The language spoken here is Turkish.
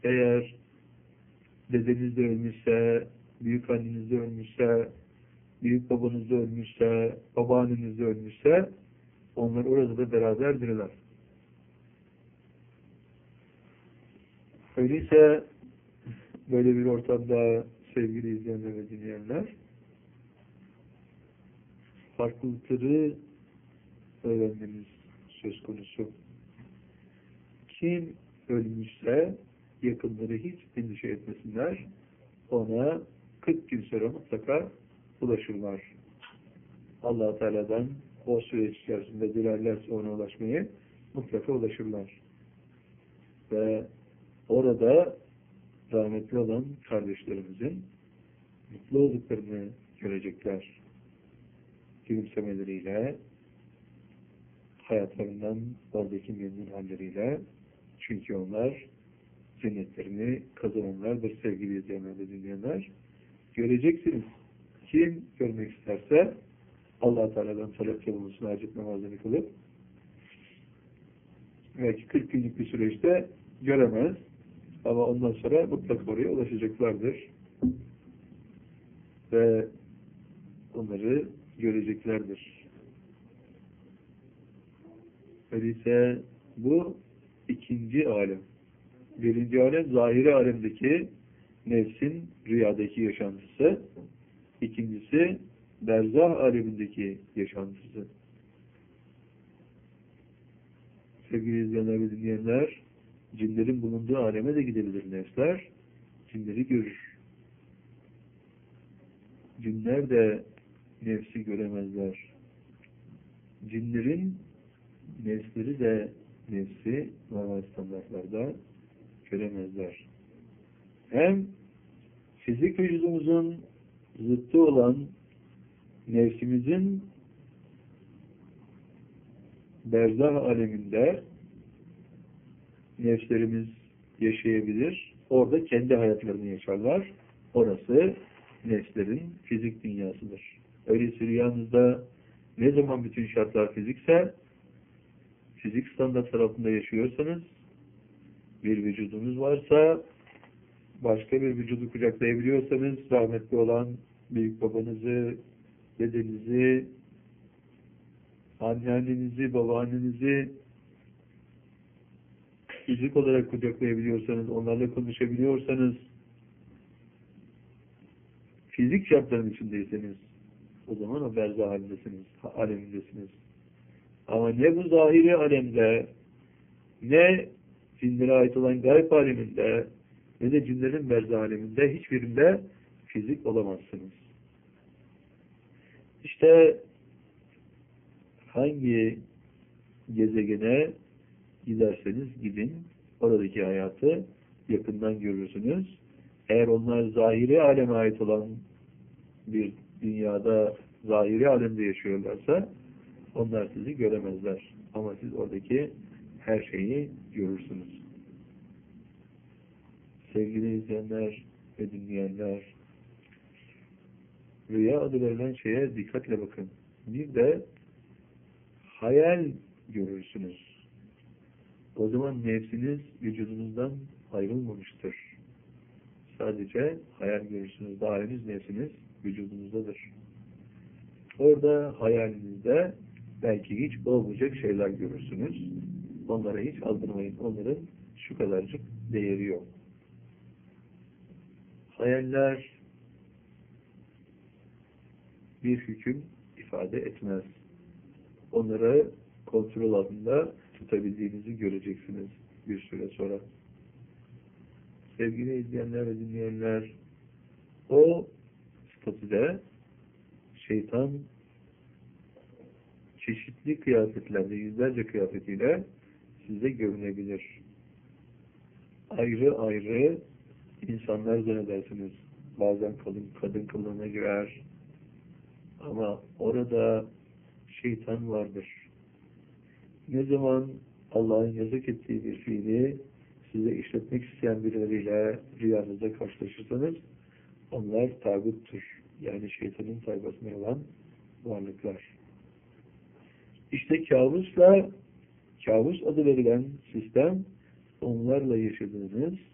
Eğer dedeniz de ölmüşse, büyük anneniz de ölmüşse, büyük babanız da ölmüşse, babaanneniz de ölmüşse, onlar orada da beraberdirler. Öyleyse böyle bir ortamda sevgili izleyenler ve dinleyenler, farklılıkları öğrenmemiz söz konusu. Kim ölmüşse yakınları hiç endişe etmesinler. Ona 40 gün sonra mutlaka ulaşırlar. Allah-u Teala'dan o süreç içerisinde dilerlerse ona ulaşmayı mutlaka ulaşırlar. Ve orada rahmetli olan kardeşlerimizin mutlu olduklarını görecekler. Gülümsemeleriyle, hayatlarından oradaki memnun halleriyle, çünkü onlar cennetlerini kazananlardır sevgili izleyenler ve dinleyenler. Göreceksiniz. Kim görmek isterse Allah-u Teala'dan talep bulunsun, hacet namazını kılıp belki 40 günlük bir süreçte göremez. Ama ondan sonra mutlaka oraya ulaşacaklardır. Ve onları göreceklerdir. Öyleyse bu ikinci alem. Birinci alem zahiri alemdeki nefsin rüyadaki yaşantısı. İkincisi berzah alemindeki yaşantısı. Sevgili izleyenler ve dinleyenler, cinlerin bulunduğu aleme de gidebilir nefsler. Cinleri görür. Cinler de nefsi göremezler. Cinlerin nefsleri de nefsi normal standartlarda göremezler. Hem fizik vücudumuzun zıttı olan nefsimizin berzah aleminde nefslerimiz yaşayabilir. Orada kendi hayatlarını yaşarlar. Orası nefslerin fizik dünyasıdır. Öyleyse rüyanızda ne zaman bütün şartlar fizikse, fizik standart tarafında yaşıyorsanız, bir vücudunuz varsa, başka bir vücudu kucaklayabiliyorsanız, rahmetli olan büyük babanızı, dedenizi, anneannenizi, babaannenizi fizik olarak kucaklayabiliyorsanız, onlarla konuşabiliyorsanız, fizik şartların içindeyseniz, o zaman o berzah alemindesiniz. Ama ne bu zahiri alemde, ne cinlere ait olan gayb aleminde, ne de cinlerin berzah aleminde, hiçbirinde fizik olamazsınız. İşte hangi gezegene giderseniz gidin, oradaki hayatı yakından görürsünüz. Eğer onlar zahiri aleme ait olan bir dünyada, zahiri alemde yaşıyorlarsa, onlar sizi göremezler. Ama siz oradaki her şeyi görürsünüz. Sevgili izleyenler ve dinleyenler, rüya adı verilen şeye dikkatle bakın. Bir de hayal görürsünüz. O zaman nefsiniz vücudunuzdan ayrılmamıştır. Sadece hayal görürsünüz. Daha henüz nefsiniz vücudunuzdadır. Orada hayalinizde belki hiç olmayacak şeyler görürsünüz. Onlara hiç aldırmayın. Onların şu kadarcık değeri yok. Hayaller bir hüküm ifade etmez. Onları kontrol altında tutabildiğinizi göreceksiniz bir süre sonra. Sevgili izleyenler ve dinleyenler, o statüde şeytan çeşitli kıyafetlerde, yüzlerce kıyafetiyle size görünebilir. Ayrı ayrı insanlar zannedersiniz. Bazen kadın kılığına girer. Ama orada şeytan vardır. Ne zaman Allah'ın yasak ettiği bir fiili size işletmek isteyen birileriyle rüyanızda karşılaşırsanız, onlar tağuttur. Yani şeytanın tayfasına olan varlıklar. İşte kabus adı verilen sistem, onlarla yaşadığınız